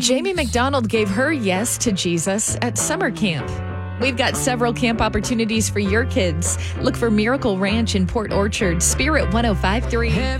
Jamie McDonald gave her yes to Jesus at summer camp. We've got several camp opportunities for your kids. Look for Miracle Ranch in Port Orchard, Spirit 105.3.